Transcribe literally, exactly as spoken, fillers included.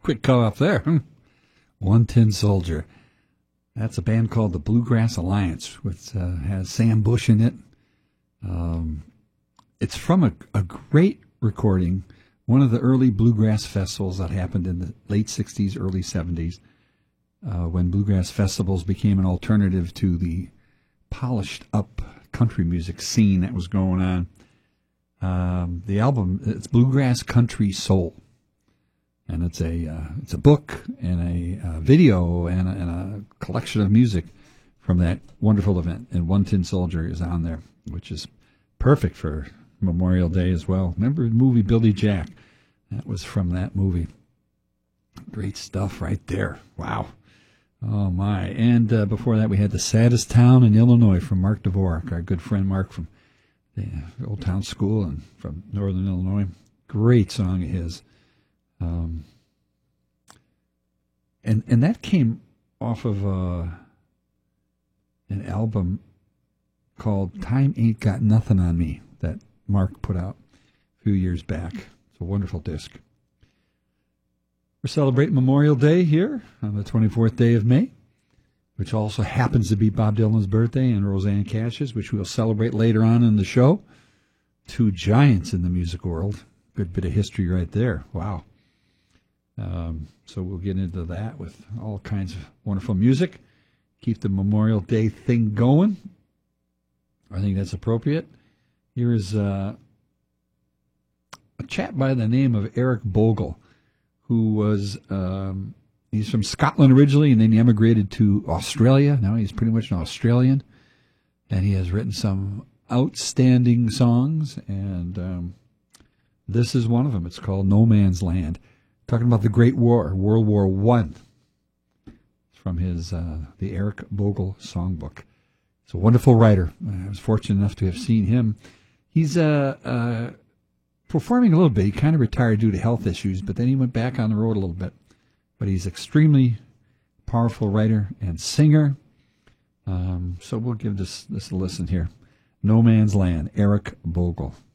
Quick cut off there. Hmm. One Tin Soldier. That's a band called the Bluegrass Alliance, which uh, has Sam Bush in it. Um, it's from a, a great recording, one of the early bluegrass festivals that happened in the late sixties, early seventies, uh, when bluegrass festivals became an alternative to the polished up country music scene that was going on. Um, the album, it's Bluegrass Country Soul. And it's a uh, it's a book and a uh, video and a, and a collection of music from that wonderful event. And One Tin Soldier is on there, which is perfect for Memorial Day as well. Remember the movie Billy Jack? That was from that movie. Great stuff right there. Wow. Oh, my. And uh, before that, we had The Saddest Town in Illinois from Mark Dvorak, our good friend Mark from the Old Town School and from Northern Illinois. Great song of his. Um, and and that came off of uh, an album called Time Ain't Got Nothing on Me that Mark put out a few years back. It's a wonderful disc. We're celebrating Memorial Day here on the twenty-fourth day of May, which also happens to be Bob Dylan's birthday and Rosanne Cash's, which we'll celebrate later on in the show. Two giants in the music world. Good bit of history right there. Wow. Um, so we'll get into that with all kinds of wonderful music. Keep the Memorial Day thing going. I think that's appropriate. Here is uh, a chap by the name of Eric Bogle, who was, um, he's from Scotland originally, and then he emigrated to Australia. Now he's pretty much an Australian. And he has written some outstanding songs, and um, this is one of them. It's called No Man's Land. Talking about the Great War, World War One, from his uh, the Eric Bogle songbook. He's a wonderful writer. I was fortunate enough to have seen him. He's uh, uh, performing a little bit. He kind of retired due to health issues, but then he went back on the road a little bit. But he's extremely powerful writer and singer. Um, so we'll give this this a listen here. No Man's Land, Eric Bogle.